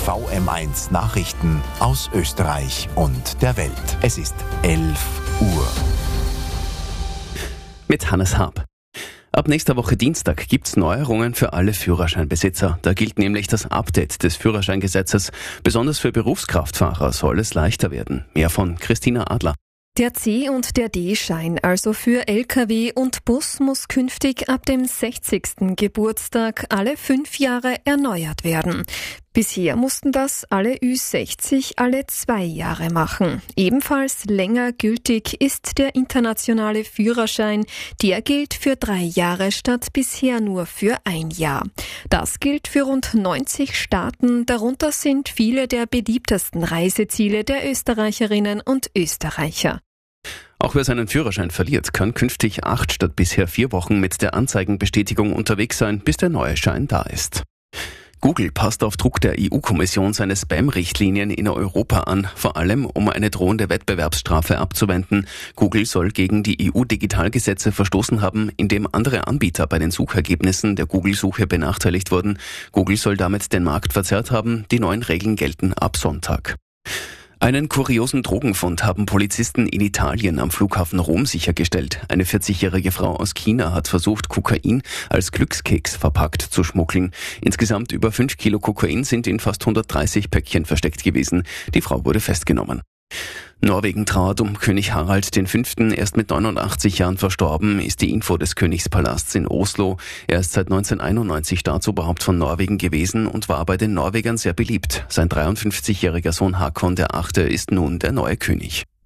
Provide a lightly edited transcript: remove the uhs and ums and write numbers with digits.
VM1 Nachrichten aus Österreich und der Welt. Es ist 11 Uhr. Mit Hannes Haab. Ab nächster Woche Dienstag gibt's Neuerungen für alle Führerscheinbesitzer. Da gilt nämlich das Update des Führerscheingesetzes. Besonders für Berufskraftfahrer soll es leichter werden. Mehr von Christina Adler. Der C- und der D-Schein, also für Lkw und Bus, muss künftig ab dem 60. Geburtstag alle 5 Jahre erneuert werden. Bisher mussten das alle Ü60 alle 2 Jahre machen. Ebenfalls länger gültig ist der internationale Führerschein. Der gilt für 3 Jahre statt bisher nur für 1 Jahr. Das gilt für rund 90 Staaten. Darunter sind viele der beliebtesten Reiseziele der Österreicherinnen und Österreicher. Auch wer seinen Führerschein verliert, kann künftig 8 statt bisher 4 Wochen mit der Anzeigenbestätigung unterwegs sein, bis der neue Schein da ist. Google passt auf Druck der EU-Kommission seine Spam-Richtlinien in Europa an, vor allem um eine drohende Wettbewerbsstrafe abzuwenden. Google soll gegen die EU-Digitalgesetze verstoßen haben, indem andere Anbieter bei den Suchergebnissen der Google-Suche benachteiligt wurden. Google soll damit den Markt verzerrt haben. Die neuen Regeln gelten ab Sonntag. Einen kuriosen Drogenfund haben Polizisten in Italien am Flughafen Rom sichergestellt. Eine 40-jährige Frau aus China hat versucht, Kokain als Glückskeks verpackt zu schmuggeln. Insgesamt über 5 Kilo Kokain sind in fast 130 Päckchen versteckt gewesen. Die Frau wurde festgenommen. Norwegen trauert um König Harald V. Erst mit 89 Jahren verstorben ist die Info des Königspalasts in Oslo. Er ist seit 1991 Staatsoberhaupt von Norwegen gewesen und war bei den Norwegern sehr beliebt. Sein 53-jähriger Sohn Håkon VIII. Ist nun der neue König.